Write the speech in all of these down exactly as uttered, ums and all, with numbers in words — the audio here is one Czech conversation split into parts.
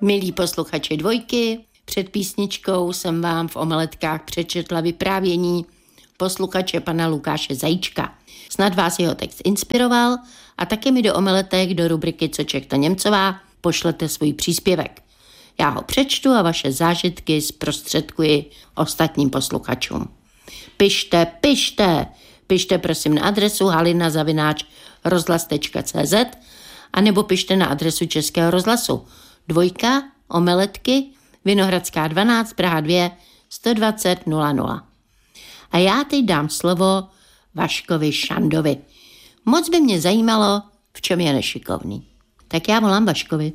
Milí posluchači Dvojky, před písničkou jsem vám v omeletkách přečetla vyprávění posluchače pana Lukáše Zajíčka. Snad vás jeho text inspiroval a taky mi do omeletek do rubriky Co Čechta Němcová pošlete svůj příspěvek. Já ho přečtu a vaše zážitky zprostředkuji ostatním posluchačům. Pište, pište, pište prosím na adresu halina zavináč rozhlas tečka cé zet a nebo pište na adresu Českého rozhlasu Dvojka, omeletky, Vinohradská dvanáct, Praha dva, sto dvacet nula nula. A já teď dám slovo Vaškovi Šandovi. Moc by mě zajímalo, v čem je nešikovný. Tak já volám Vaškovi.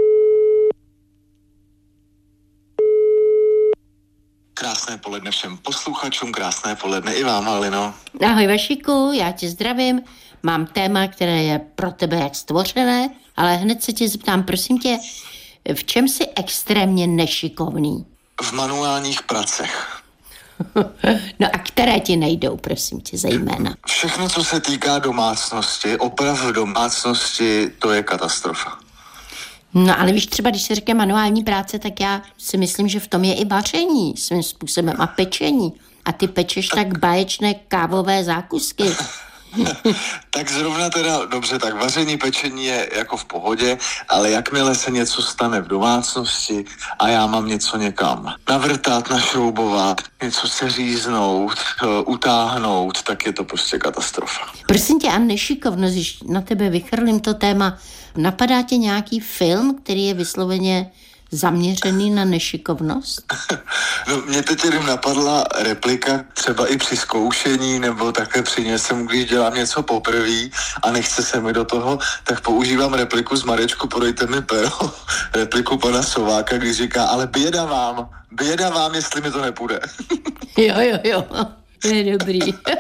Krásné poledne všem posluchačům, krásné poledne i vám, Halino. Ahoj Vašiku, já tě zdravím. Mám téma, které je pro tebe jak stvořené, ale hned se tě zeptám, prosím tě, v čem jsi extrémně nešikovný? V manuálních pracech. No a které ti nejdou, prosím tě, zejména? Všechno, co se týká domácnosti, oprav v domácnosti, to je katastrofa. No ale víš, třeba když se řekne manuální práce, tak já si myslím, že v tom je i vaření svým způsobem a pečení. A ty pečeš tak báječné kávové zákusky. Tak zrovna teda, dobře, tak vaření, pečení je jako v pohodě, ale jakmile se něco stane v domácnosti a já mám něco někam navrtat, našroubovat, něco se říznout, utáhnout, tak je to prostě katastrofa. Prosím tě, a nešikovnost, když na tebe vychrlím to téma, napadá tě nějaký film, který je vysloveně zaměřený na nešikovnost? No, mě teď jenom napadla replika, třeba i při zkoušení, nebo také při něčem, když dělám něco poprvé a nechce se mi do toho, tak používám repliku z Marečku, podejte mi pero, repliku pana Sováka, když říká, ale běda vám, běda vám, jestli mi to nepůjde. Jo, jo, jo. To je dobrý.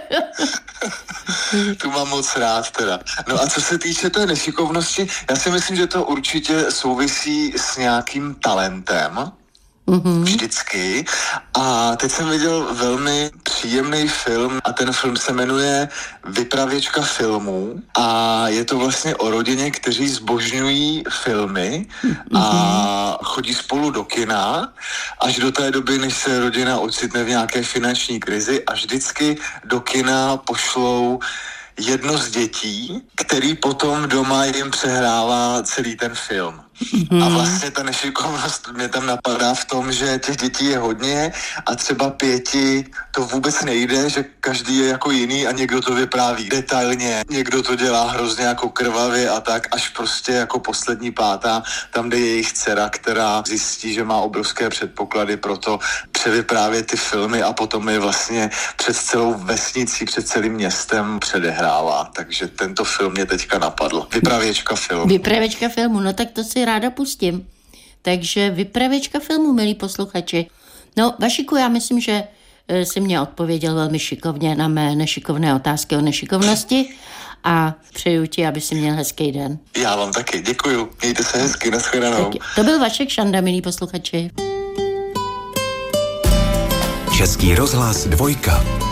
Tu mám moc rád teda. No a co se týče té nešikovnosti, já si myslím, že to určitě souvisí s nějakým talentem. Mm-hmm. Vždycky. A teď jsem viděl velmi příjemný film a ten film se jmenuje Vypravěčka filmů a je to vlastně o rodině, kteří zbožňují filmy mm-hmm. a chodí spolu do kina až do té doby, než se rodina ocitne v nějaké finanční krizi a vždycky do kina pošlou jedno z dětí, který potom doma jim přehrává celý ten film. Mm. A vlastně ta nešikovnost mě tam napadá v tom, že těch dětí je hodně a třeba pěti to vůbec nejde, že každý je jako jiný a někdo to vypráví detailně, někdo to dělá hrozně jako krvavě a tak, až prostě jako poslední pátá, tam jde jejich dcera, která zjistí, že má obrovské předpoklady pro to převyprávět ty filmy a potom je vlastně před celou vesnicí, před celým městem předehrává. Takže tento film mě teďka napadl. Vypravěčka filmu. Vypravěčka filmu, no tak to si ráda pustím. Takže vypravěčka filmu, milí posluchači. No, Vašiku, já myslím, že jsi mě odpověděl velmi šikovně na mé nešikovné otázky o nešikovnosti a přeju ti, aby si měl hezký den. Já vám taky, děkuju. Mějte se hezky, nashledanou. To byl Vašek Šanda, milí posluchači. Český rozhlas Dvojka.